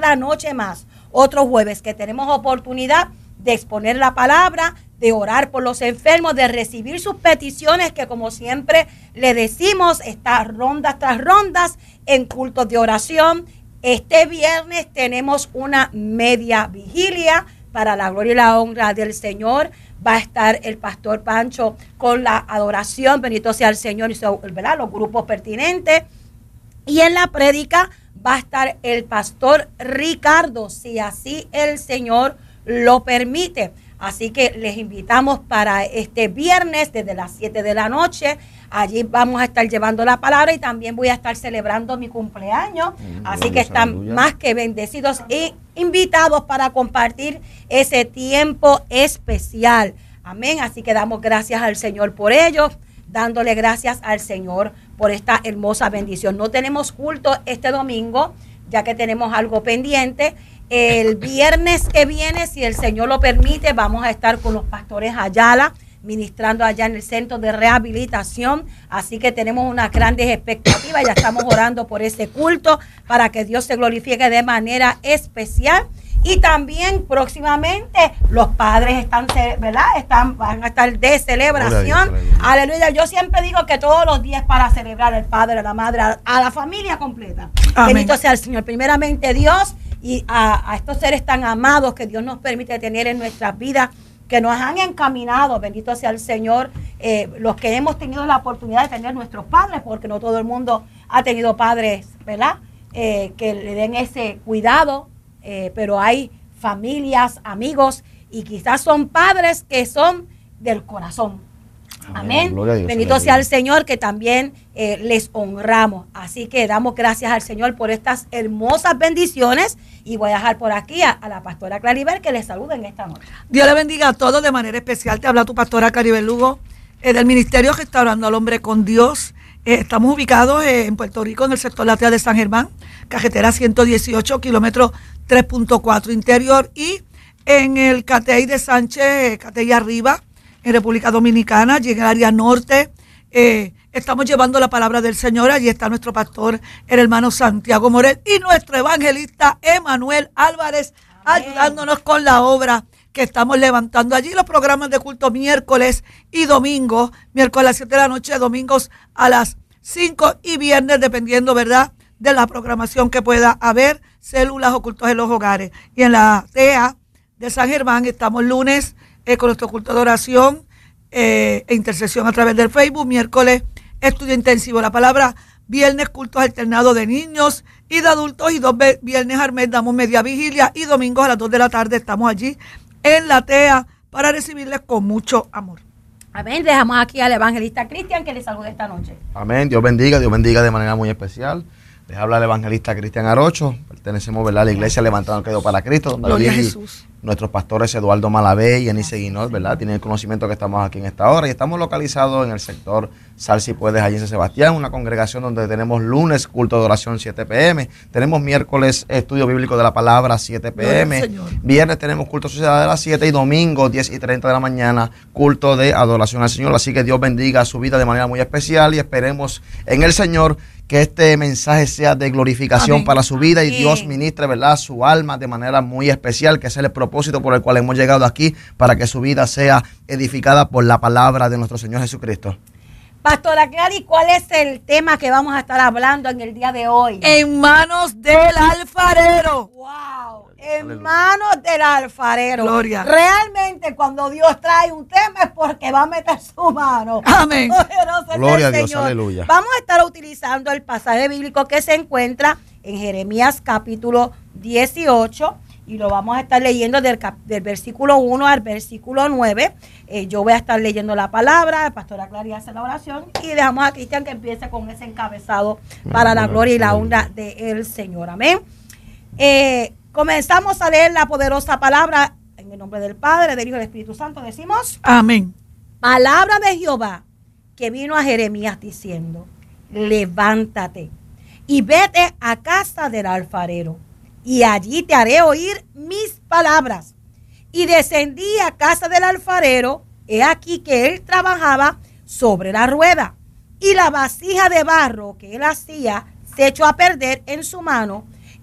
otra noche más, otro jueves que tenemos oportunidad de exponer la palabra, de orar por los enfermos, de recibir sus peticiones, que como siempre le decimos, está rondas tras rondas en cultos de oración. Este viernes tenemos una media vigilia para la gloria y la honra del Señor. Va a estar el pastor Pancho con la adoración, bendito sea el Señor, y ¿verdad?, los grupos pertinentes. Y en la prédica va a estar el pastor Ricardo, si así el Señor lo permite. Así que les invitamos para este viernes desde las 7 de la noche. Allí vamos a estar llevando la palabra y también voy a estar celebrando mi cumpleaños. Así que están más que bendecidos e invitados para compartir ese tiempo especial. Amén. Así que damos gracias al Señor por ello, dándole gracias al Señor por esta hermosa bendición. No tenemos culto este domingo, ya que tenemos algo pendiente. El viernes que viene, si el Señor lo permite, vamos a estar con los pastores Ayala, ministrando allá en el centro de rehabilitación. Así que tenemos unas grandes expectativas. Ya estamos orando por ese culto para que Dios se glorifique de manera especial. Y también próximamente los padres están, ¿verdad? Van a estar de celebración. Aleluya. Yo siempre digo que todos los días para celebrar al padre, a la madre, a la familia completa. Amén. Bendito sea el Señor. Primeramente Dios y a estos seres tan amados que Dios nos permite tener en nuestras vidas, que nos han encaminado, bendito sea el Señor, los que hemos tenido la oportunidad de tener nuestros padres, porque no todo el mundo ha tenido padres, ¿verdad?, que le den ese cuidado, pero hay familias, amigos, y quizás son padres que son del corazón. Amén. Bendito sea el Señor, que también les honramos. Así que damos gracias al Señor por estas hermosas bendiciones. Y voy a dejar por aquí a la pastora Claribel que les salude en esta noche. Dios le bendiga a todos de manera especial. Te habla tu pastora Claribel Lugo, del Ministerio Restaurando al Hombre con Dios. Estamos ubicados en Puerto Rico, en el sector lateral de San Germán, carretera 118, kilómetro 3.4 interior, y en el Catey de Sánchez, Catey arriba, en República Dominicana, allí en el área norte. Estamos llevando la palabra del Señor. Allí está nuestro pastor, el hermano Santiago Morel, y nuestro evangelista Emanuel Álvarez, ayudándonos con la obra que estamos levantando allí. Los programas de culto miércoles y domingos, miércoles a las 7 de la noche, domingos a las 5 y viernes, dependiendo, ¿verdad?, de la programación que pueda haber, células ocultos en los hogares. Y en la TEA de San Germán estamos lunes con nuestro culto de oración e intercesión a través del Facebook, miércoles estudio intensivo la palabra, viernes cultos alternados de niños y de adultos, y 2 viernes al mes damos media vigilia, y domingos a las 2 de la tarde estamos allí en la TEA para recibirles con mucho amor. Amén. Dejamos aquí al evangelista Cristian que les salude esta noche. Amén. Dios bendiga de manera muy especial. Les habla el evangelista Cristian Arocho. Pertenecemos, ¿verdad?, a la iglesia Levantando el Quedo para Cristo, donde Gloria a Jesús. Nuestros pastores Eduardo Malavé y Enice Guinot, ¿verdad?, tienen el conocimiento que estamos aquí en esta hora, y estamos localizados en el sector Sal Si Puedes, allí en San Sebastián, una congregación donde tenemos lunes culto de oración 7 p.m., tenemos miércoles estudio bíblico de la palabra 7 p.m., viernes tenemos culto de sociedad de las 7, y domingo 10:30 de la mañana culto de adoración al Señor. Así que Dios bendiga su vida de manera muy especial, y esperemos en el Señor que este mensaje sea de glorificación, amén, para su vida, y Dios ministre, ¿verdad?, su alma de manera muy especial, que ese es el propósito por el cual hemos llegado aquí, para que su vida sea edificada por la palabra de nuestro Señor Jesucristo. Pastora Clary, ¿cuál es el tema que vamos a estar hablando en el día de hoy? En manos del alfarero. ¡Wow! En manos del alfarero. Gloria. Realmente cuando Dios trae un tema es porque va a meter su mano. Amén. Gloria a Dios, aleluya. Vamos a estar utilizando el pasaje bíblico que se encuentra en Jeremías capítulo 18, y lo vamos a estar leyendo del versículo 1 al versículo 9. Yo voy a estar leyendo la palabra, la pastora Clary hace la oración, y dejamos a Cristian que empiece con ese encabezado para la gloria y la honra del Señor. Amén. Comenzamos a leer la poderosa palabra en el nombre del Padre, del Hijo y del Espíritu Santo. Decimos: amén. Palabra de Jehová que vino a Jeremías diciendo: levántate y vete a casa del alfarero, y allí te haré oír mis palabras. Y descendí a casa del alfarero, he aquí que él trabajaba sobre la rueda, y la vasija de barro que él hacía se echó a perder en su mano,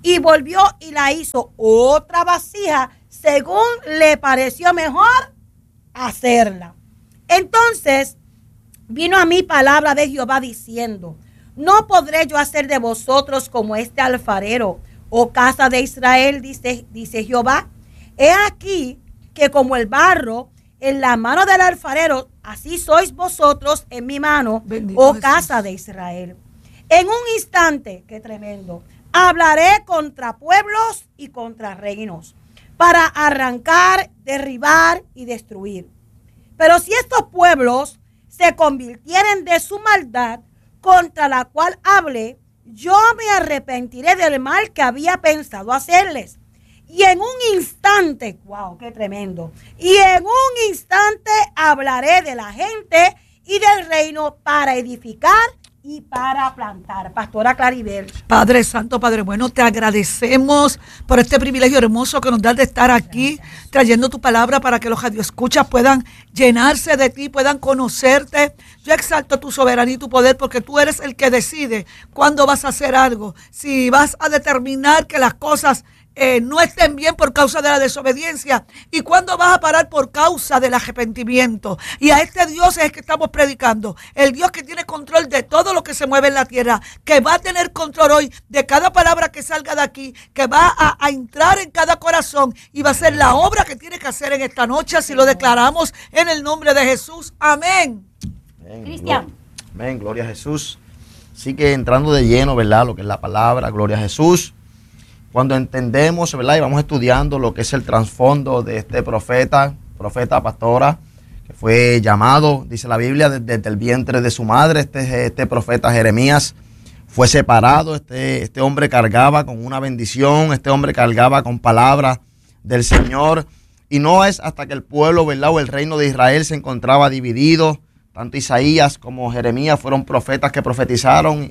y volvió y la hizo otra vasija según le pareció mejor hacerla. Entonces vino a mí palabra de Jehová diciendo: no podré yo hacer de vosotros como este alfarero, oh casa de Israel, dice Jehová. He aquí que como el barro en la mano del alfarero, así sois vosotros en mi mano, bendito oh casa de Israel. En un instante, qué tremendo, hablaré contra pueblos y contra reinos, para arrancar, derribar y destruir. Pero si estos pueblos se convirtieren de su maldad, contra la cual hablé, yo me arrepentiré del mal que había pensado hacerles. Y en un instante, wow, qué tremendo, y en un instante hablaré de la gente y del reino para edificar y para plantar. Pastora Claribel. Padre Santo, Padre bueno, te agradecemos por este privilegio hermoso que nos das de estar aquí, trayendo tu palabra para que los radioescuchas puedan llenarse de ti, puedan conocerte. Yo exalto tu soberanía y tu poder, porque tú eres el que decide cuándo vas a hacer algo, si vas a determinar que las cosas no estén bien por causa de la desobediencia, y cuándo vas a parar por causa del arrepentimiento. Y a este Dios es el que estamos predicando, el Dios que tiene control de todo lo que se mueve en la tierra, que va a tener control hoy de cada palabra que salga de aquí, que va a entrar en cada corazón y va a ser la obra que tiene que hacer en esta noche, así lo declaramos en el nombre de Jesús. Amén. Cristian. Amén, gloria a Jesús. Así que entrando de lleno, ¿verdad?, lo que es la palabra, gloria a Jesús. Cuando entendemos, ¿verdad?, y vamos estudiando lo que es el trasfondo de este profeta, pastora, que fue llamado, dice la Biblia, desde el vientre de su madre, este profeta Jeremías, fue separado. Este hombre cargaba con una bendición, este hombre cargaba con palabra del Señor, y no es hasta que el pueblo, ¿verdad?, o el reino de Israel se encontraba dividido. Tanto Isaías como Jeremías fueron profetas que profetizaron.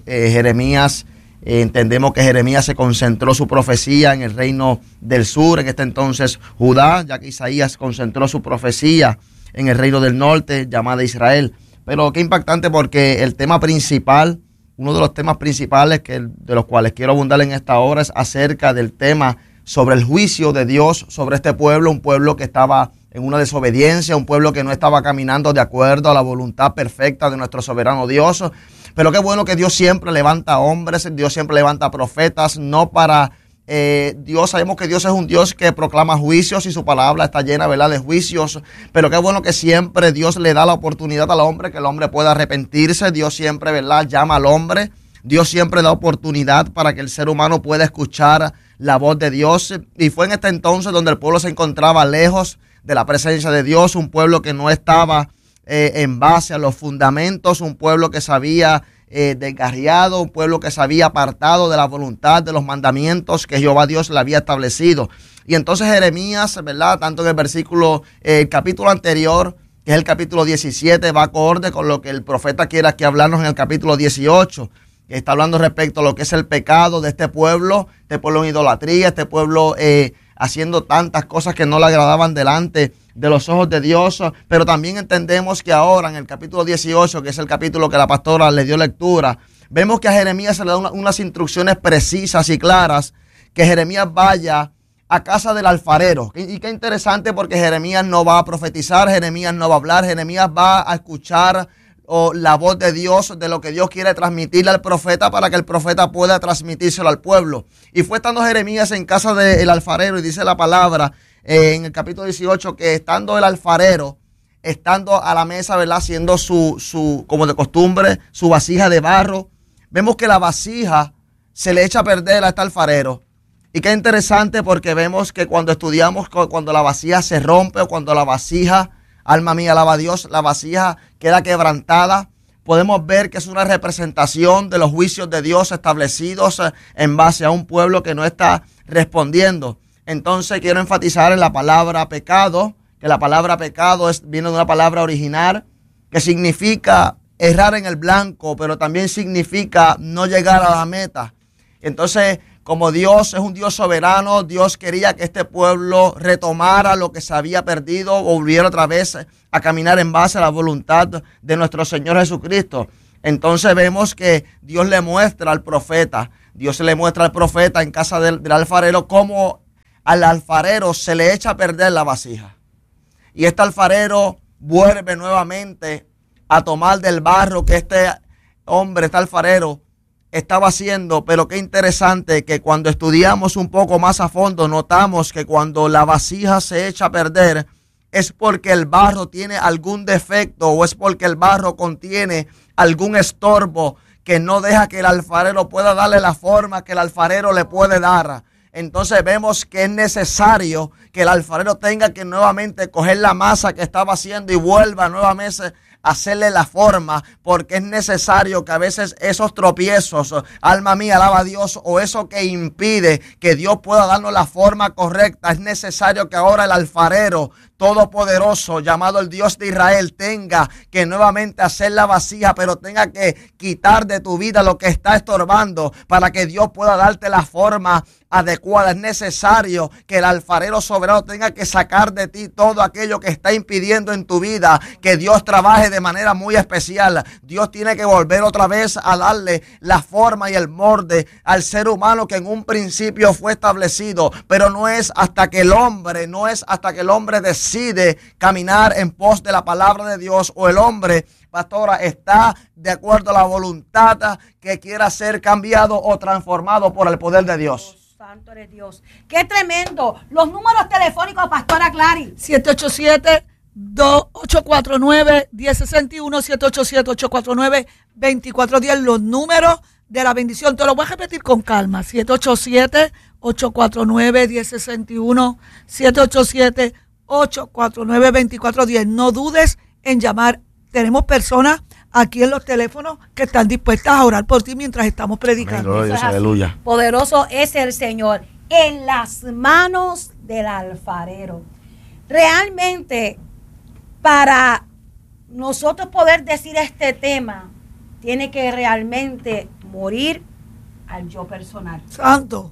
Entendemos que Jeremías se concentró su profecía en el reino del sur, en este entonces Judá, ya que Isaías concentró su profecía en el reino del norte, llamada Israel. Pero qué impactante, porque el tema principal, uno de los temas principales de los cuales quiero abundar en esta hora, es acerca del tema sobre el juicio de Dios sobre este pueblo, un pueblo que estaba en una desobediencia, un pueblo que no estaba caminando de acuerdo a la voluntad perfecta de nuestro soberano Dios. Pero qué bueno que Dios siempre levanta hombres, Dios siempre levanta profetas, no para Dios. Sabemos que Dios es un Dios que proclama juicios y su palabra está llena, ¿verdad?, de juicios. Pero qué bueno que siempre Dios le da la oportunidad al hombre, que el hombre pueda arrepentirse. Dios siempre, ¿verdad?, llama al hombre. Dios siempre da oportunidad para que el ser humano pueda escuchar la voz de Dios. Y fue en este entonces donde el pueblo se encontraba lejos de la presencia de Dios, un pueblo que no estaba en base a los fundamentos, un pueblo que se había desgarriado, un pueblo que se había apartado de la voluntad, de los mandamientos que Jehová Dios le había establecido. Y entonces Jeremías, ¿verdad?, tanto en el versículo, el capítulo anterior, que es el capítulo 17, va acorde con lo que el profeta quiere aquí hablarnos en el capítulo 18, que está hablando respecto a lo que es el pecado de este pueblo en idolatría, este pueblo haciendo tantas cosas que no le agradaban delante de los ojos de Dios. Pero también entendemos que ahora en el capítulo 18, que es el capítulo que la pastora le dio lectura, vemos que a Jeremías se le da unas instrucciones precisas y claras, que Jeremías vaya a casa del alfarero. Y qué interesante, porque Jeremías no va a profetizar, Jeremías no va a hablar, Jeremías va a escuchar la voz de Dios, de lo que Dios quiere transmitirle al profeta, para que el profeta pueda transmitírselo al pueblo. Y fue estando Jeremías en casa del alfarero, y dice la palabra en el capítulo 18, que estando el alfarero, estando a la mesa, ¿verdad?, haciendo como de costumbre, su vasija de barro, vemos que la vasija se le echa a perder a este alfarero. Y qué interesante, porque vemos que cuando estudiamos, cuando la vasija se rompe, o cuando la vasija, alma mía, alaba a Dios, la vasija queda quebrantada, podemos ver que es una representación de los juicios de Dios establecidos en base a un pueblo que no está respondiendo. Entonces quiero enfatizar en la palabra pecado, que la palabra pecado viene de una palabra original que significa errar en el blanco, pero también significa no llegar a la meta. Entonces, como Dios es un Dios soberano, Dios quería que este pueblo retomara lo que se había perdido, volviera otra vez a caminar en base a la voluntad de nuestro Señor Jesucristo. Entonces vemos que Dios le muestra al profeta Dios le muestra al profeta en casa del alfarero cómo al alfarero se le echa a perder la vasija. Y este alfarero vuelve nuevamente a tomar del barro que este hombre, este alfarero, estaba haciendo. Pero qué interesante que cuando estudiamos un poco más a fondo, notamos que cuando la vasija se echa a perder, es porque el barro tiene algún defecto o es porque el barro contiene algún estorbo que no deja que el alfarero pueda darle la forma que el alfarero le puede dar. Entonces vemos que es necesario que el alfarero tenga que nuevamente coger la masa que estaba haciendo y vuelva nuevamente a hacerle la forma, porque es necesario que a veces esos tropiezos, alma mía, alaba a Dios, o eso que impide que Dios pueda darnos la forma correcta, es necesario que ahora el alfarero todopoderoso, llamado el Dios de Israel, tenga que nuevamente hacer la vasija, pero tenga que quitar de tu vida lo que está estorbando para que Dios pueda darte la forma adecuada. Es necesario que el alfarero soberano tenga que sacar de ti todo aquello que está impidiendo en tu vida que Dios trabaje de manera muy especial. Dios tiene que volver otra vez a darle la forma y el molde al ser humano que en un principio fue establecido, pero no es hasta que el hombre decide caminar en pos de la palabra de Dios, o el hombre, pastora, está de acuerdo a la voluntad que quiera ser cambiado o transformado por el poder de Dios. Santo eres Dios. ¡Qué tremendo! Los números telefónicos, pastora Clary. 787-849-1061, 787-849-2410, los números de la bendición. Te lo voy a repetir con calma. 787-849-1061, 787-849-2410. No dudes en llamar. Tenemos personas aquí en los teléfonos que están dispuestas a orar por ti mientras estamos predicando. Amén, Dios, aleluya. Poderoso es el Señor en las manos del alfarero. Realmente, para nosotros poder decir este tema, tiene que realmente morir al yo personal. Santo.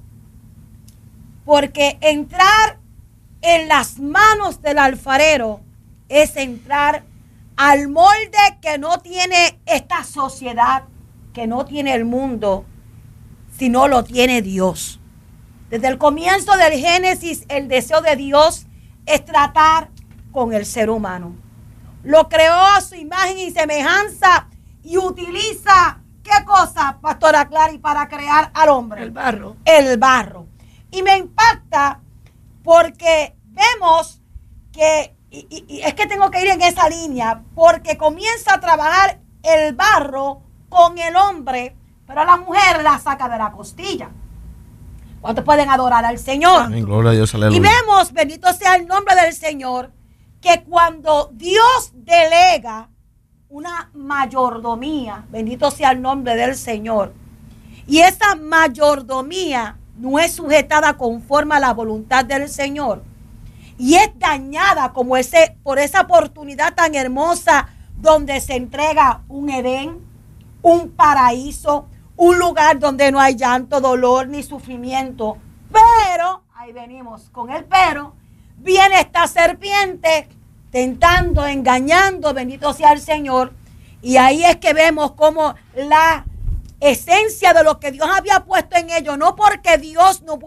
Porque entrar en las manos del alfarero es entrar al molde que no tiene esta sociedad, que no tiene el mundo, sino lo tiene Dios. Desde el comienzo del Génesis, el deseo de Dios es tratar con el ser humano. Lo creó a su imagen y semejanza y utiliza, ¿qué cosa, pastora Clary, para crear al hombre? El barro. El barro. Y me impacta porque vemos que, y es que tengo que ir en esa línea, porque comienza a trabajar el barro con el hombre, pero a la mujer la saca de la costilla. ¿Cuántos pueden adorar al Señor? Amén, gloria a Dios, aleluya. Y vemos, bendito sea el nombre del Señor, que cuando Dios delega una mayordomía, bendito sea el nombre del Señor, y esa mayordomía no es sujetada conforme a la voluntad del Señor, y es dañada como por esa oportunidad tan hermosa donde se entrega un Edén, un paraíso, un lugar donde no hay llanto, dolor ni sufrimiento. Pero, ahí venimos con el pero, viene esta serpiente tentando, engañando, bendito sea el Señor. Y ahí es que vemos como la esencia de lo que Dios había puesto en ellos, no porque Dios no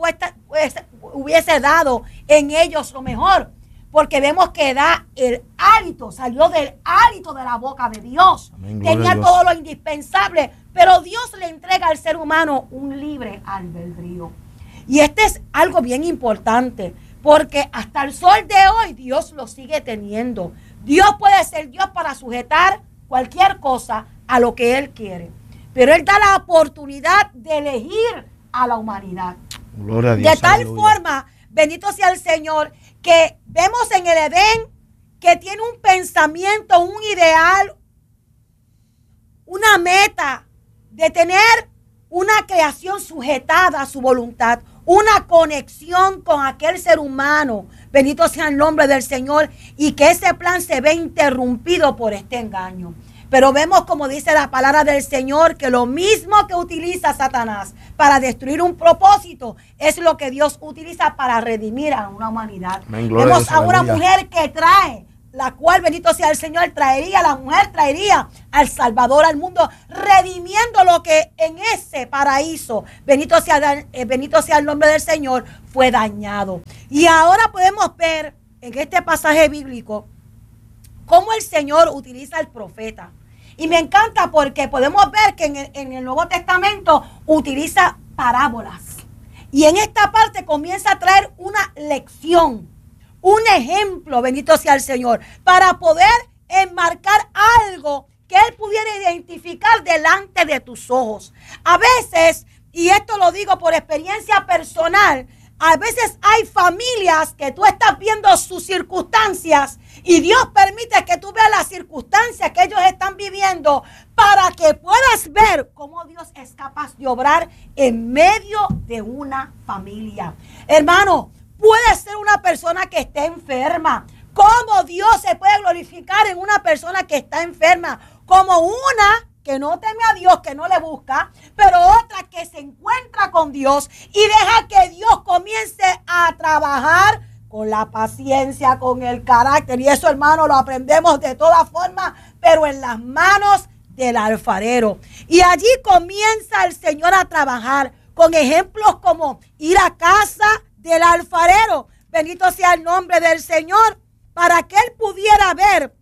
hubiese dado en ellos lo mejor, porque vemos que da el hálito, salió del hálito de la boca de Dios. Amén, tenía todo lo indispensable, pero Dios le entrega al ser humano un libre albedrío. Y este es algo bien importante, porque hasta el sol de hoy Dios lo sigue teniendo. Dios puede ser Dios para sujetar cualquier cosa a lo que Él quiere, pero Él da la oportunidad de elegir a la humanidad. Gloria a Dios, de tal aleluya. forma, bendito sea el Señor, que vemos en el Edén que tiene un pensamiento, un ideal, una meta de tener una creación sujetada a su voluntad, una conexión con aquel ser humano, bendito sea el nombre del Señor, y que ese plan se ve interrumpido por este engaño. Pero vemos, como dice la palabra del Señor, que lo mismo que utiliza Satanás para destruir un propósito es lo que Dios utiliza para redimir a una humanidad. Amén, gloria Vemos a Dios, a una aleluya. mujer que trae la cual, bendito sea el Señor, la mujer traería al Salvador al mundo, redimiendo lo que en ese paraíso, bendito sea el nombre del Señor, fue dañado. Y ahora podemos ver en este pasaje bíblico cómo el Señor utiliza al profeta. Y me encanta porque podemos ver que en el Nuevo Testamento utiliza parábolas. Y en esta parte comienza a traer una lección, un ejemplo, bendito sea el Señor, para poder enmarcar algo que Él pudiera identificar delante de tus ojos. A veces, y esto lo digo por experiencia personal, a veces hay familias que tú estás viendo sus circunstancias y Dios permite que tú veas las circunstancias que ellos están viviendo para que puedas ver cómo Dios es capaz de obrar en medio de una familia. Hermano, puede ser una persona que esté enferma. ¿Cómo Dios se puede glorificar en una persona que está enferma? Como una que no teme a Dios, que no le busca, pero otra que se encuentra con Dios y deja que Dios comience a trabajar con la paciencia, con el carácter. Y eso, hermano, lo aprendemos de todas formas, pero en las manos del alfarero. Y allí comienza el Señor a trabajar con ejemplos como ir a casa del alfarero. Bendito sea el nombre del Señor, para que Él pudiera ver,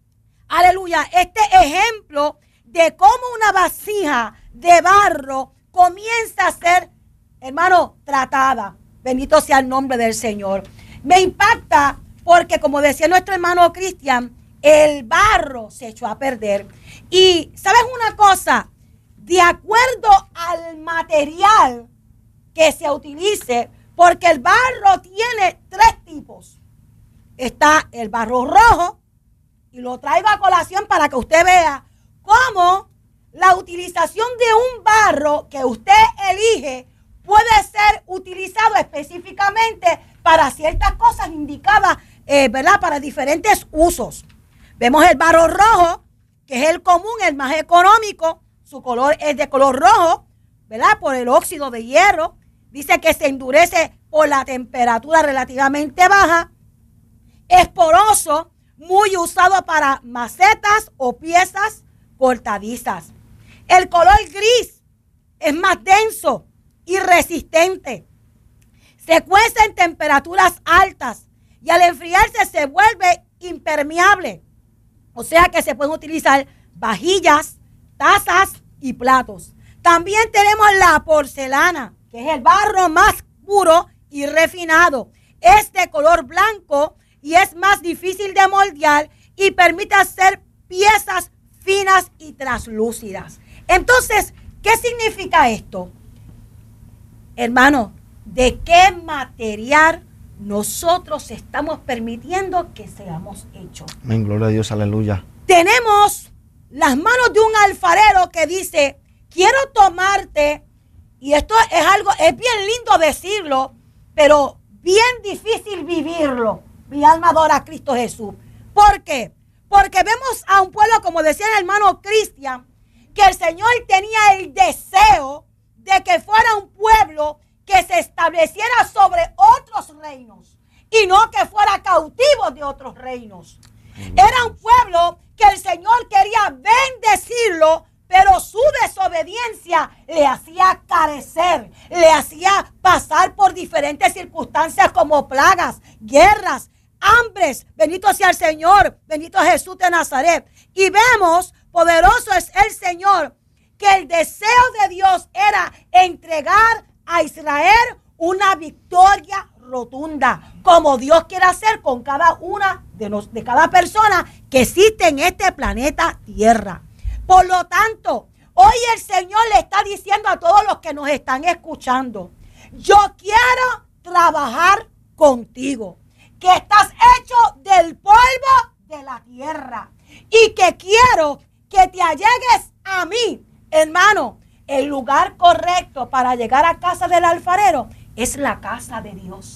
aleluya, este ejemplo de cómo una vasija de barro comienza a ser, hermano, tratada. Bendito sea el nombre del Señor. Me impacta porque, como decía nuestro hermano Cristian, el barro se echó a perder. Y, ¿sabes una cosa? De acuerdo al material que se utilice, porque el barro tiene 3 tipos. Está el barro rojo, y lo traigo a colación para que usted vea cómo la utilización de un barro que usted elige puede ser utilizado específicamente para ciertas cosas indicadas, ¿verdad? Para diferentes usos. Vemos el barro rojo, que es el común, el más económico. Su color es de color rojo, ¿verdad? Por el óxido de hierro. Dice que se endurece por la temperatura relativamente baja. Es poroso, muy usado para macetas o piezas cortadizas. El color gris es más denso y resistente. Se cuece en temperaturas altas y al enfriarse se vuelve impermeable. O sea que se pueden utilizar vajillas, tazas y platos. También tenemos la porcelana, que es el barro más puro y refinado. Es de color blanco y es más difícil de moldear y permite hacer piezas finas y translúcidas. Entonces, ¿qué significa esto? Hermano, ¿de qué material nosotros estamos permitiendo que seamos hechos? Amén, gloria a Dios, aleluya. Tenemos las manos de un alfarero que dice, quiero tomarte, y esto es algo, es bien lindo decirlo, pero bien difícil vivirlo. Mi alma adora a Cristo Jesús. ¿Por qué? Porque vemos a un pueblo, como decía el hermano Cristian, que el Señor tenía el deseo de que fuera un pueblo que se estableciera sobre otros reinos y no que fuera cautivo de otros reinos. Era un pueblo que el Señor quería bendecirlo, pero su desobediencia le hacía carecer, le hacía pasar por diferentes circunstancias como plagas, guerras, hambres. Bendito sea el Señor, bendito Jesús de Nazaret. Y vemos, poderoso es el Señor, que el deseo de Dios era entregar a Israel una victoria rotunda, como Dios quiere hacer con cada una de cada persona que existe en este planeta Tierra. Por lo tanto, hoy el Señor le está diciendo a todos los que nos están escuchando, yo quiero trabajar contigo, que estás hecho del polvo de la tierra y que quiero que te allegues a mí. Hermano, el lugar correcto para llegar a casa del alfarero es la casa de Dios,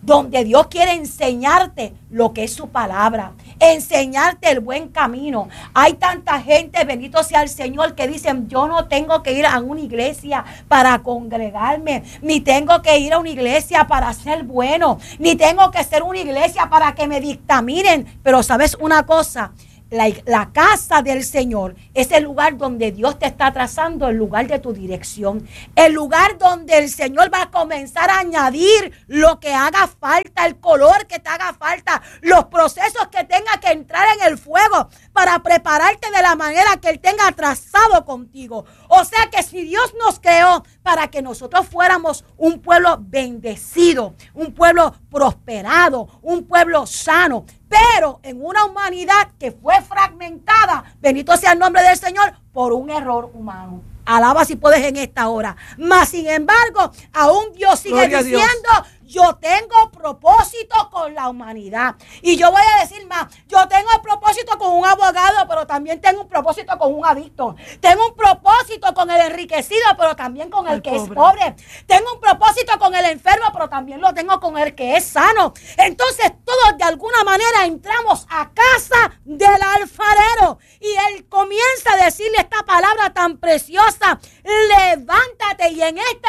donde Dios quiere enseñarte lo que es su palabra, enseñarte el buen camino. Hay tanta gente, bendito sea el Señor, que dicen, yo no tengo que ir a una iglesia para congregarme, ni tengo que ir a una iglesia para ser bueno, ni tengo que ser una iglesia para que me dictaminen. Pero ¿sabes una cosa? La casa del Señor es el lugar donde Dios te está trazando, el lugar de tu dirección, el lugar donde el Señor va a comenzar a añadir lo que haga falta, el color que te haga falta, los procesos que tenga que entrar en el fuego para prepararte de la manera que Él tenga trazado contigo. O sea que si Dios nos creó para que nosotros fuéramos un pueblo bendecido, un pueblo prosperado, un pueblo sano, pero en una humanidad que fue fragmentada, bendito sea el nombre del Señor, por un error humano. Alaba si puedes en esta hora. Mas sin embargo, aún Dios sigue diciendo, yo tengo propósito con la humanidad. Y yo voy a decir más, yo tengo el propósito con un abogado, pero también tengo un propósito con un adicto. Tengo un propósito con el enriquecido, pero también con el que es pobre. Tengo un propósito con el enfermo, pero también lo tengo con el que es sano. Entonces todos de alguna manera entramos a casa del alfarero. Y Él comienza a decirle esta palabra tan preciosa: levántate. Y en esta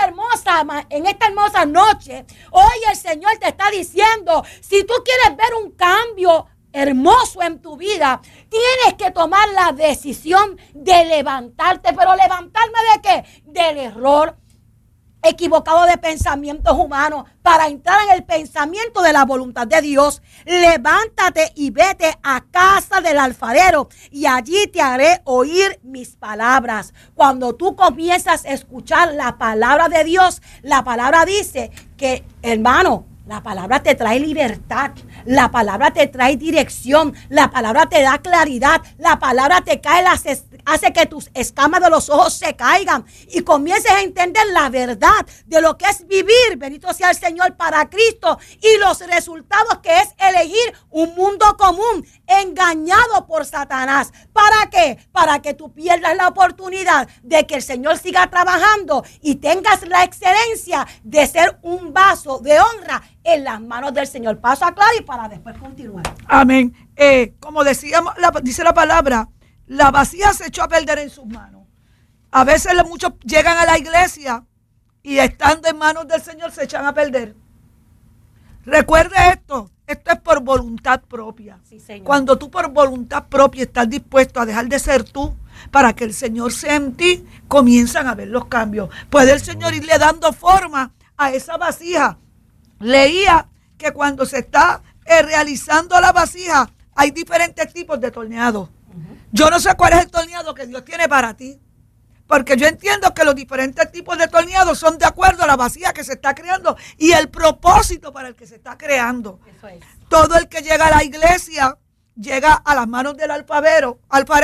hermosa noche, hoy el Señor te está diciendo, si tú quieres ver un cambio hermoso en tu vida, tienes que tomar la decisión de levantarte. ¿Pero levantarme de qué? Del error equivocado de pensamientos humanos para entrar en el pensamiento de la voluntad de Dios. Levántate y vete a casa del alfarero y allí te haré oír mis palabras. Cuando tú comienzas a escuchar la palabra de Dios, la palabra dice que, hermano, la palabra te trae libertad, la palabra te trae dirección, la palabra te da claridad, la palabra te hace que tus escamas de los ojos se caigan y comiences a entender la verdad de lo que es vivir, bendito sea el Señor, para Cristo, y los resultados que es elegir un mundo común, engañado por Satanás. ¿Para qué? Para que tú pierdas la oportunidad de que el Señor siga trabajando y tengas la excelencia de ser un vaso de honra en las manos del Señor. Paso a Clara y para después continuar. Amén. Como decíamos, dice la palabra, la vasija se echó a perder en sus manos. A veces muchos llegan a la iglesia y estando en manos del Señor se echan a perder. Recuerde esto es por voluntad propia. Sí, Señor. Cuando tú por voluntad propia estás dispuesto a dejar de ser tú para que el Señor sea en ti, comienzan a ver los cambios. Puede el Señor irle dando forma a esa vasija. Leía que cuando se está realizando la vasija hay diferentes tipos de torneados. Yo no sé cuál es el torneado que Dios tiene para ti, porque yo entiendo que los diferentes tipos de torneados son de acuerdo a la vasija que se está creando y el propósito para el que se está creando. Eso es. Todo el que llega a la iglesia llega a las manos del alfarero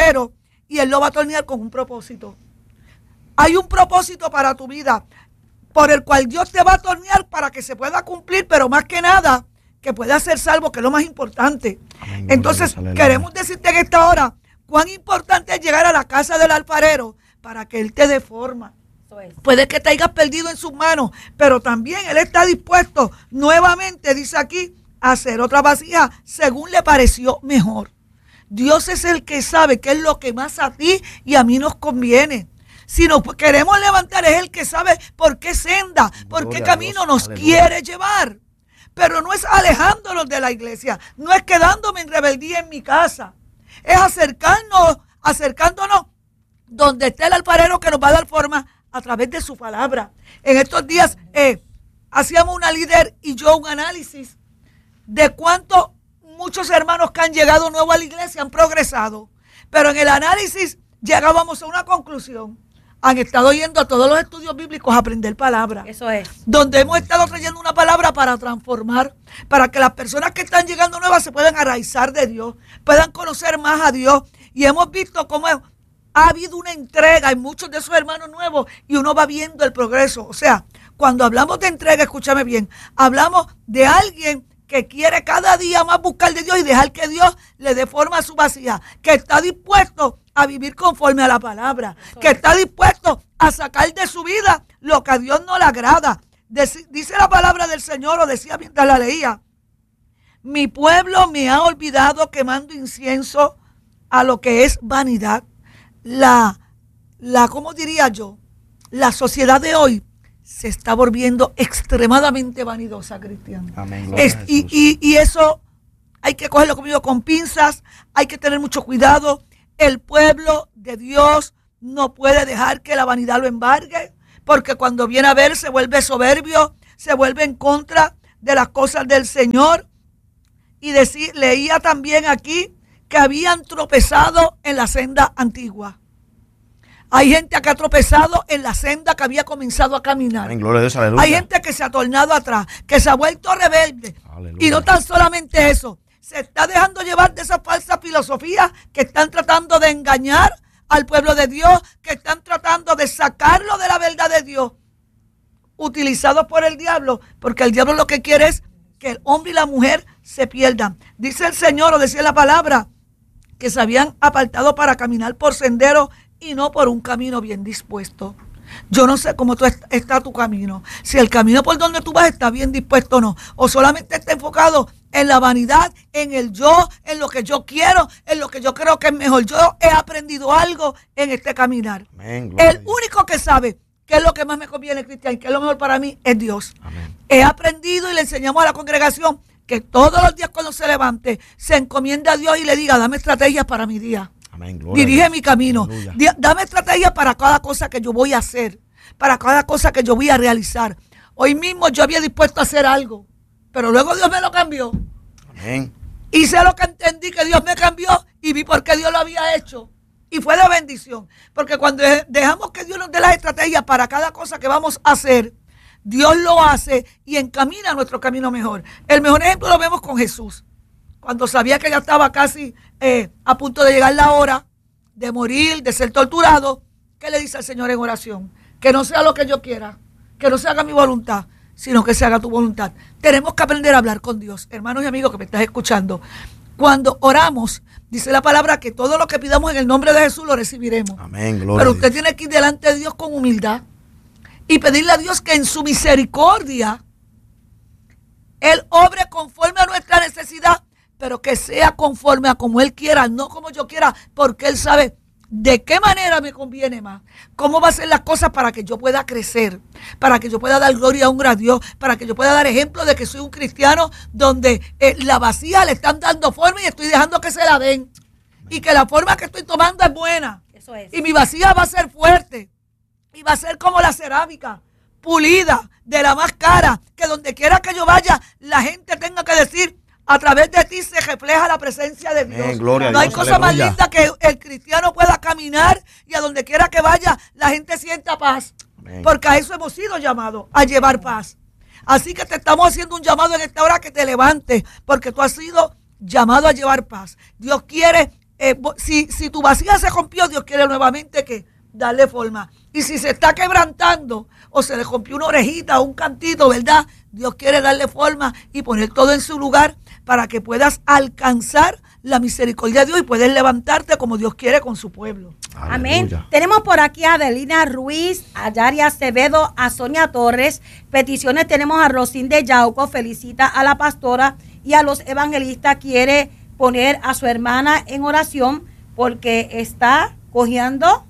y él lo va a tornear con un propósito. Hay un propósito para tu vida por el cual Dios te va a tornear para que se pueda cumplir, pero más que nada, que pueda ser salvo, que es lo más importante. Amén. Entonces, queremos decirte en esta hora cuán importante es llegar a la casa del alfarero para que Él te dé forma. Puede que te hayas perdido en sus manos, pero también Él está dispuesto nuevamente, dice aquí, a hacer otra vasija según le pareció mejor. Dios es el que sabe qué es lo que más a ti y a mí nos conviene. Si nos queremos levantar, es el que sabe por qué senda, por qué camino nos quiere llevar. Pero no es alejándonos de la iglesia, no es quedándome en rebeldía en mi casa. Es acercándonos donde esté el alfarero que nos va a dar forma a través de su palabra. En estos días hacíamos una líder y yo un análisis de cuántos muchos hermanos que han llegado nuevos a la iglesia han progresado. Pero en el análisis llegábamos a una conclusión. Han estado yendo a todos los estudios bíblicos a aprender palabra. Eso es. Donde hemos estado trayendo una palabra para transformar, para que las personas que están llegando nuevas se puedan arraizar de Dios, puedan conocer más a Dios. Y hemos visto cómo ha habido una entrega en muchos de esos hermanos nuevos y uno va viendo el progreso. O sea, cuando hablamos de entrega, escúchame bien, hablamos de alguien que quiere cada día más buscar de Dios y dejar que Dios le dé forma a su vasija, que está dispuesto a vivir conforme a la palabra, que está dispuesto a sacar de su vida lo que a Dios no le agrada. Dice la palabra del Señor, o decía mientras la leía, mi pueblo me ha olvidado quemando incienso a lo que es vanidad. ¿Cómo diría yo? La sociedad de hoy se está volviendo extremadamente vanidosa, Cristian. Amén. Y eso hay que cogerlo conmigo con pinzas, hay que tener mucho cuidado. El pueblo de Dios no puede dejar que la vanidad lo embargue, porque cuando viene a ver se vuelve soberbio, se vuelve en contra de las cosas del Señor. Y leía también aquí que habían tropezado en la senda antigua. Hay gente que ha tropezado en la senda que había comenzado a caminar. Amén, gloria a Dios, aleluya. Hay gente que se ha tornado atrás, que se ha vuelto rebelde. Aleluya. Y no tan solamente eso, se está dejando llevar de esas falsas filosofías que están tratando de engañar al pueblo de Dios, que están tratando de sacarlo de la verdad de Dios, utilizados por el diablo, porque el diablo lo que quiere es que el hombre y la mujer se pierdan. Dice el Señor, o decía la palabra, que se habían apartado para caminar por senderos y no por un camino bien dispuesto. Yo no sé cómo está tu camino. Si el camino por donde tú vas está bien dispuesto o no. O solamente está enfocado en la vanidad, en el yo, en lo que yo quiero, en lo que yo creo que es mejor. Yo he aprendido algo en este caminar. Amén, el único que sabe qué es lo que más me conviene, Cristian, qué es lo mejor para mí, es Dios. Amén. He aprendido y le enseñamos a la congregación que todos los días cuando se levante, se encomienda a Dios y le diga, dame estrategias para mi día. Amén, gloria Dirige mi camino. Aleluya. Dame estrategias para cada cosa que yo voy a hacer, para cada cosa que yo voy a realizar. Hoy mismo yo había dispuesto a hacer algo, pero luego Dios me lo cambió. Amén. Hice lo que entendí que Dios me cambió y vi por qué Dios lo había hecho. Y fue de bendición. Porque cuando dejamos que Dios nos dé las estrategias para cada cosa que vamos a hacer, Dios lo hace y encamina nuestro camino mejor. El mejor ejemplo lo vemos con Jesús. Cuando sabía que ya estaba casi a punto de llegar la hora de morir, de ser torturado, ¿qué le dice al Señor en oración? Que no sea lo que yo quiera, que no se haga mi voluntad, sino que se haga tu voluntad. Tenemos que aprender a hablar con Dios. Hermanos y amigos que me estás escuchando, cuando oramos, dice la palabra que todo lo que pidamos en el nombre de Jesús lo recibiremos. Amén, gloria Pero a usted Dios. tiene que ir delante de Dios con humildad y pedirle a Dios que en su misericordia Él obre conforme a nuestra necesidad, pero que sea conforme a como Él quiera, no como yo quiera, porque Él sabe de qué manera me conviene más, cómo va a ser las cosas para que yo pueda crecer, para que yo pueda dar gloria a un gran Dios, para que yo pueda dar ejemplo de que soy un cristiano donde la vasija le están dando forma y estoy dejando que se la den, y que la forma que estoy tomando es buena. Eso es. Y mi vasija va a ser fuerte y va a ser como la cerámica, pulida, de la más cara, que donde quiera que yo vaya, la gente tenga que decir, a través de ti se refleja la presencia de Dios. Amén, gloria a No hay Dios, cosa más aleluya. linda que el cristiano pueda caminar y a donde quiera que vaya, la gente sienta paz. Amén. Porque a eso hemos sido llamados, a llevar paz. Así que te estamos haciendo un llamado en esta hora que te levantes, porque tú has sido llamado a llevar paz. Dios quiere, si tu vasija se rompió, Dios quiere nuevamente que darle forma. Y si se está quebrantando o se le rompió una orejita o un cantito, ¿verdad? Dios quiere darle forma y poner todo en su lugar para que puedas alcanzar la misericordia de Dios y puedes levantarte como Dios quiere con su pueblo. Amén. Aleluya. Tenemos por aquí a Adelina Ruiz, a Yari Acevedo, a Sonia Torres. Peticiones tenemos a Rosín de Yauco, felicita a la pastora y a los evangelistas. Quiere poner a su hermana en oración porque está cogiendo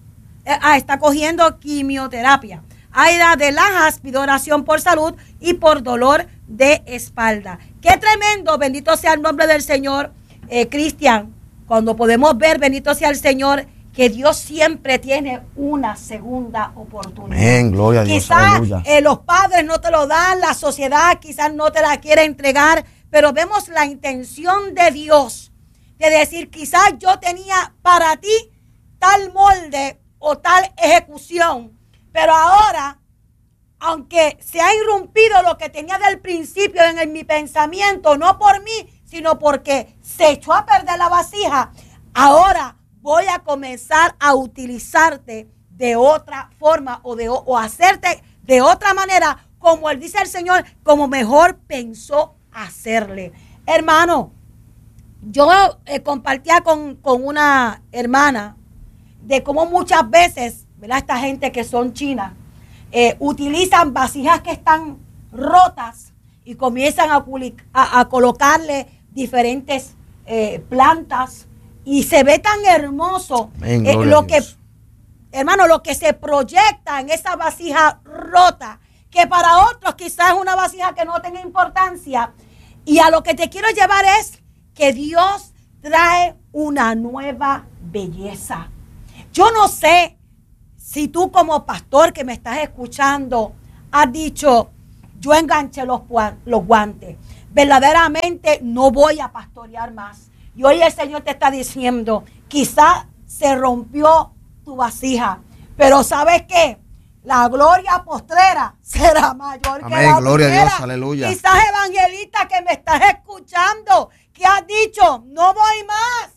quimioterapia. Aida de Lajas pide oración por salud y por dolor de espalda. Qué tremendo, bendito sea el nombre del Señor, Cristian, cuando podemos ver, bendito sea el Señor, que Dios siempre tiene una segunda oportunidad. Amén, gloria a Dios, Quizás aleluya. los padres no te lo dan, la sociedad quizás no te la quiere entregar, pero vemos la intención de Dios de decir, quizás yo tenía para ti tal molde o tal ejecución, pero ahora, aunque se ha irrumpido lo que tenía del principio en mi pensamiento, no por mí, sino porque se echó a perder la vasija, ahora voy a comenzar a utilizarte de otra forma o hacerte de otra manera, como él dice el Señor, como mejor pensó hacerle. Hermano, yo compartía con una hermana de cómo muchas veces, ¿verdad? Esta gente que son chinas, utilizan vasijas que están rotas y comienzan a colocarle diferentes plantas y se ve tan hermoso. Lo que, hermano, lo que se proyecta en esa vasija rota, que para otros quizás es una vasija que no tenga importancia. Y a lo que te quiero llevar es que Dios trae una nueva belleza. Yo no sé si tú como pastor que me estás escuchando has dicho, yo enganché los guantes, verdaderamente no voy a pastorear más. Y hoy el Señor te está diciendo, quizás se rompió tu vasija, pero ¿sabes qué? La gloria postrera será mayor que la gloria primera. A Dios, aleluya. Quizás, evangelista, que me estás escuchando, que has dicho, no voy más,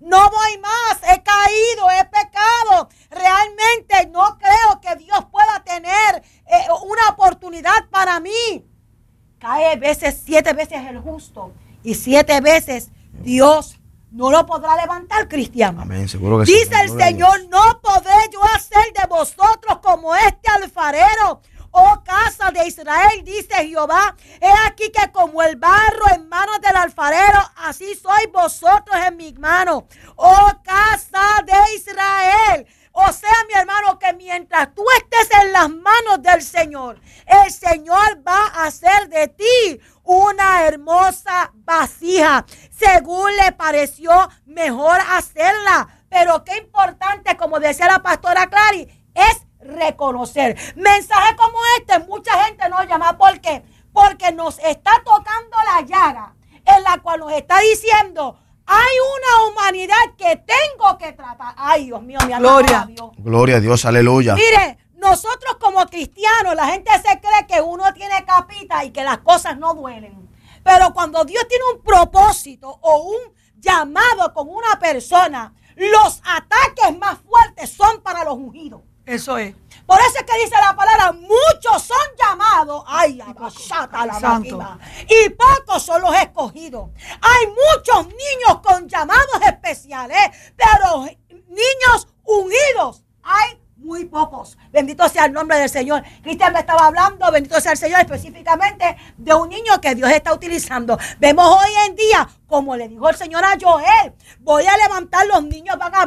he caído, he pecado. Realmente no creo que Dios pueda tener una oportunidad para mí. Cae 7 veces el justo y 7 veces Dios no lo podrá levantar, cristiano. Amén, seguro que dice sí. el Señor, no podré yo hacer de vosotros como este alfarero, oh casa de Israel, dice Jehová. He aquí que como el barro en manos del alfarero, así sois vosotros en mis manos, oh casa de Israel. O sea, mi hermano, que mientras tú estés en las manos del Señor, el Señor va a hacer de ti una hermosa vasija, según le pareció mejor hacerla. Pero qué importante, como decía la pastora Clary, es reconocer. Mensaje como este, mucha gente nos llama. ¿Por qué? Porque nos está tocando la llaga, en la cual nos está diciendo, hay una humanidad que tengo que tratar. Ay, Dios mío, mi alma Gloria. a Dios. Gloria a Dios, aleluya. Mire, nosotros como cristianos, la gente se cree que uno tiene capita y que las cosas no duelen. Pero cuando Dios tiene un propósito o un llamado con una persona, los ataques más fuertes son para los ungidos. Eso es. Por eso es que dice la palabra, muchos son llamados, ay, abachata la máquina, y pocos son los escogidos. Hay muchos niños con llamados especiales, pero niños ungidos hay muy pocos. Bendito sea el nombre del Señor. Cristian me estaba hablando, bendito sea el Señor, específicamente de un niño que Dios está utilizando. Vemos hoy en día, como le dijo el Señor a Joel, voy a levantar los niños, van a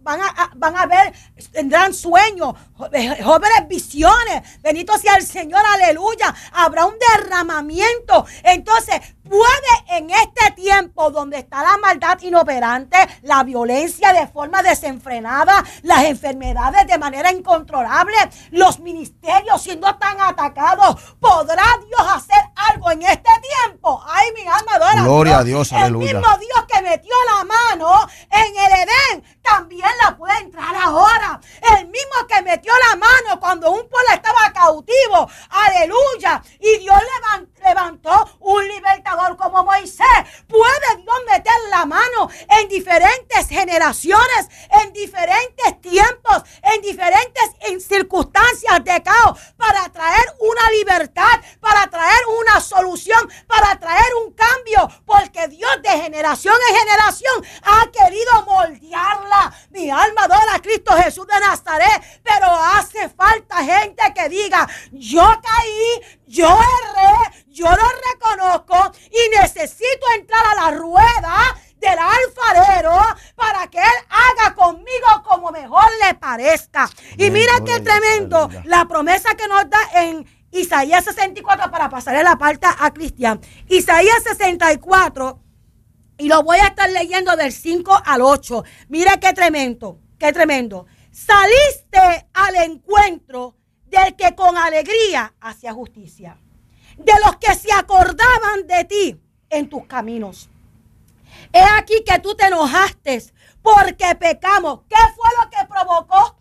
ver, tendrán sueños, jóvenes visiones. Bendito sea el Señor, aleluya. Habrá un derramamiento. Entonces, puede en este tiempo donde está la maldad inoperante, la violencia de forma desenfrenada, las enfermedades de manera incontrolable, los ministerios siendo tan atacados, ¿podrá Dios hacer algo en este tiempo? Ay, mi alma adora. Gloria a Dios, aleluya. El mismo Dios que metió la mano en el Edén, también la puede entrar ahora. El mismo que metió la mano cuando un pueblo estaba cautivo, aleluya, y Dios levantó un libertador como Moisés. Puede Dios meter la mano en diferentes generaciones, en diferentes tiempos, en diferentes circunstancias de caos, para traer una libertad, para traer una solución, para traer un cambio, porque Dios de generación en generación ha querido moldearla. Mi alma adora a Cristo Jesús de Nazaret, pero hace falta gente que diga, yo caí, yo erré, yo lo reconozco y necesito entrar a la rueda del alfarero para que él haga conmigo como mejor le parezca. Y mira qué tremendo la promesa que nos da en Isaías 64, para pasarle la parte a Cristian. Isaías 64, y lo voy a estar leyendo del 5 al 8. Mira qué tremendo, qué tremendo. Saliste al encuentro del que con alegría hacía justicia, de los que se acordaban de ti en tus caminos. He aquí que tú te enojaste porque pecamos. ¿Qué fue lo que provocó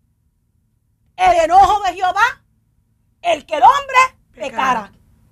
el enojo de Jehová? El que el hombre pecara.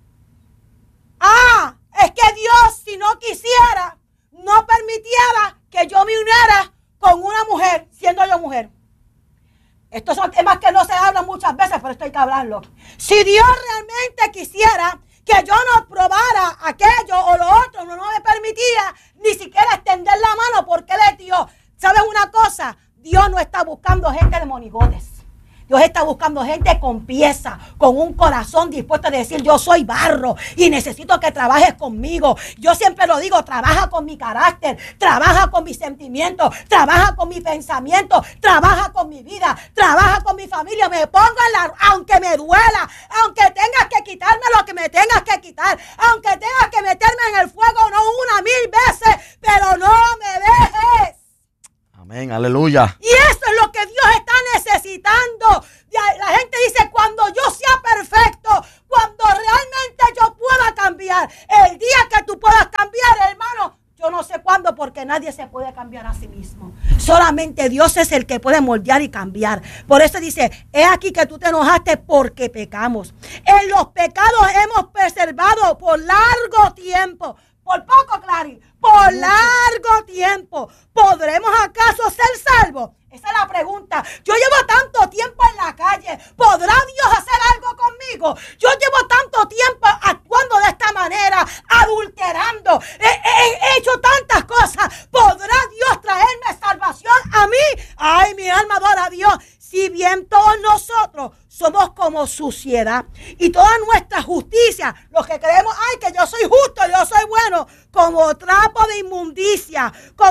Es que Dios, si no quisiera, no permitiera que yo me uniera con una mujer, siendo yo mujer. Estos son temas que no se hablan muchas veces, pero esto hay que hablarlo. Si Dios realmente quisiera que yo no probara aquello o lo otro, no me permitía ni siquiera extender la mano, porque Él es Dios. ¿Sabes una cosa? Dios no está buscando gente de monigotes. Dios está buscando gente con pieza, con un corazón dispuesto a decir, yo soy barro y necesito que trabajes conmigo. Yo siempre lo digo, trabaja con mi carácter, trabaja con mis sentimientos, trabaja con mi pensamiento, trabaja con mi vida, trabaja con mi familia. Me pongo aunque me duela, aunque tengas que quitarme lo que me tengas que quitar, aunque tengas que meterme en el fuego no 1, 1000 veces, pero no me dejes. Amén, aleluya. Y eso es lo que Dios está necesitando. La gente dice, cuando yo sea perfecto, cuando realmente yo pueda cambiar, el día que tú puedas cambiar, hermano, yo no sé cuándo, porque nadie se puede cambiar a sí mismo. Solamente Dios es el que puede moldear y cambiar. Por eso dice, he aquí que tú te enojaste porque pecamos. En los pecados hemos preservado por largo tiempo. Por poco, Clary, por largo tiempo. ¿Podremos acaso ser salvos? Esa es la pregunta. Yo llevo tanto tiempo en la calle. ¿Podrá Dios hacer algo conmigo? Yo llevo tanto tiempo actuando de esta manera, adulterando. He hecho tantas cosas. ¿Podrá Dios traerme salvación a mí? Ay, mi alma adora a Dios. Si bien todos nosotros somos como suciedad y toda nuestra justicia, los que creemos, ay, que yo soy justo, yo soy bueno, como trapo de inmundicia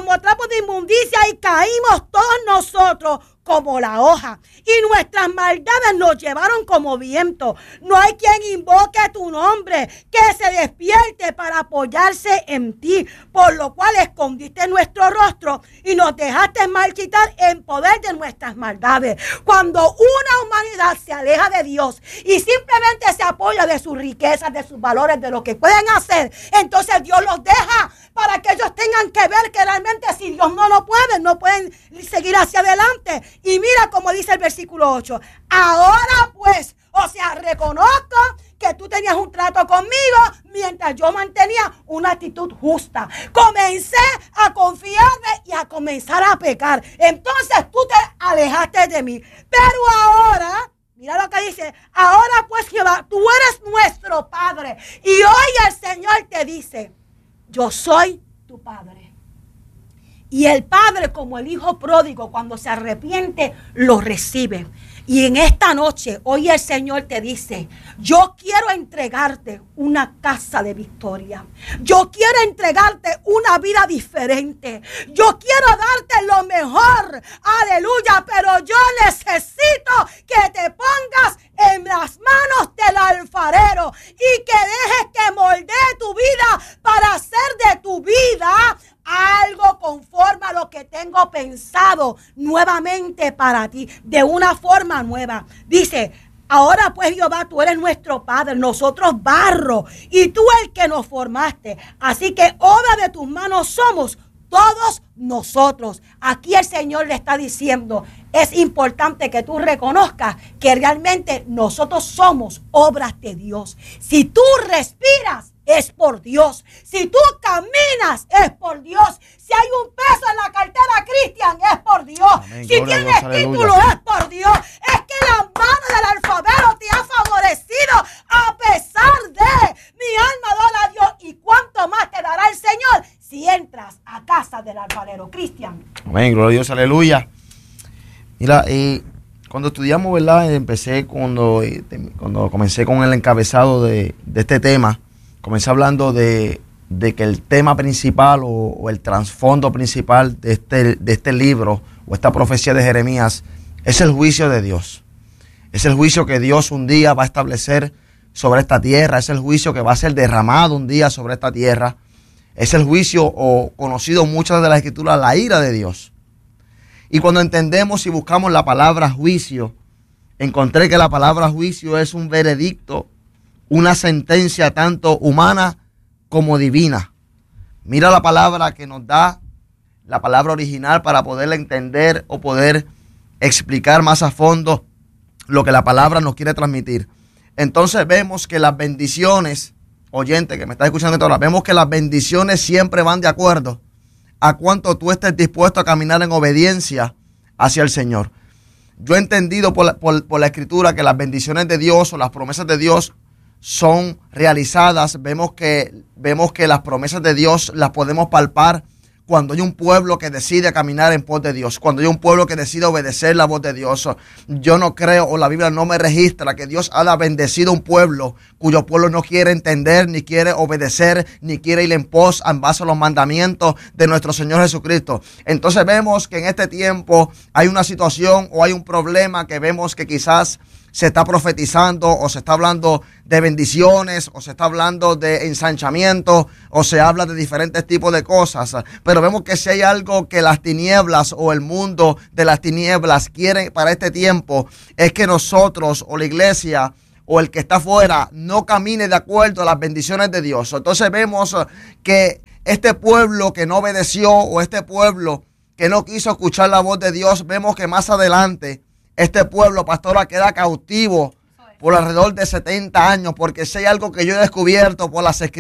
y caímos todos nosotros como la hoja y nuestras maldades nos llevaron como viento. No hay quien invoque tu nombre, que se despierte para apoyarse en ti, por lo cual escondiste nuestro rostro y nos dejaste marchitar en poder de nuestras maldades. Cuando una humanidad se aleja de Dios y simplemente se apoya de sus riquezas, de sus valores, de lo que pueden hacer, entonces Dios los deja para que ellos tengan que ver que realmente si Dios no lo puede, no pueden seguir hacia adelante. Y mira como dice el versículo 8. Ahora pues, o sea, reconozco que tú tenías un trato conmigo mientras yo mantenía una actitud justa. Comencé a confiarme y a comenzar a pecar. Entonces tú te alejaste de mí. Pero ahora, mira lo que dice, ahora pues Jehová, tú eres nuestro Padre. Y hoy el Señor te dice, yo soy tu Padre. Y el Padre, como el Hijo pródigo, cuando se arrepiente, lo recibe. Y en esta noche, hoy el Señor te dice, yo quiero entregarte una casa de victoria. Yo quiero entregarte una vida diferente. Yo quiero darte lo mejor. Aleluya. Pero yo necesito que te pongas en las manos del alfarero y que dejes que moldee tu vida para hacer de tu vida algo conforme a lo que tengo pensado nuevamente para ti, de una forma nueva. Dice, ahora pues Jehová, tú eres nuestro Padre, nosotros barro, y tú el que nos formaste. Así que obra de tus manos somos todos nosotros. Aquí el Señor le está diciendo, es importante que tú reconozcas que realmente nosotros somos obras de Dios. Si tú respiras, es por Dios. Si tú caminas, es por Dios. Si hay un peso en la cartera, Cristian, es por Dios. Amén. Si Gloria tienes a Dios, título, es por Dios. Es que la mano del alfarero te ha favorecido a pesar de. Mi alma adora a Dios. ¿Y cuánto más te dará el Señor si entras a casa del alfarero? Cristian. Amén, gloria a Dios, aleluya. Mira, cuando estudiamos, ¿verdad? Cuando comencé con el encabezado de este tema, comencé hablando de que el tema principal o el trasfondo principal de este libro o esta profecía de Jeremías es el juicio de Dios. Es el juicio que Dios un día va a establecer sobre esta tierra. Es el juicio que va a ser derramado un día sobre esta tierra. Es el juicio, o conocido en muchas de las escrituras, la ira de Dios. Y cuando entendemos y buscamos la palabra juicio, encontré que la palabra juicio es un veredicto, una sentencia tanto humana como divina. Mira la palabra que nos da, la palabra original, para poder entender o poder explicar más a fondo lo que la palabra nos quiere transmitir. Entonces vemos que las bendiciones, oyente que me está escuchando ahora, vemos que las bendiciones siempre van de acuerdo a cuánto tú estés dispuesto a caminar en obediencia hacia el Señor. Yo he entendido por la Escritura que las bendiciones de Dios o las promesas de Dios son realizadas. Vemos que las promesas de Dios las podemos palpar cuando hay un pueblo que decide caminar en pos de Dios, cuando hay un pueblo que decide obedecer la voz de Dios. Yo no creo, o la Biblia no me registra, que Dios haya bendecido un pueblo cuyo pueblo no quiere entender, ni quiere obedecer, ni quiere ir en pos en base a los mandamientos de nuestro Señor Jesucristo. Entonces vemos que en este tiempo hay una situación o hay un problema que vemos que quizás se está profetizando, o se está hablando de bendiciones, o se está hablando de ensanchamiento, o se habla de diferentes tipos de cosas. Pero vemos que si hay algo que las tinieblas o el mundo de las tinieblas quieren para este tiempo, es que nosotros o la iglesia o el que está afuera no camine de acuerdo a las bendiciones de Dios. Entonces vemos que este pueblo que no obedeció, o este pueblo que no quiso escuchar la voz de Dios, vemos que más adelante este pueblo, pastora, queda cautivo por alrededor de 70 años, porque si hay algo que yo he descubierto por las escrituras,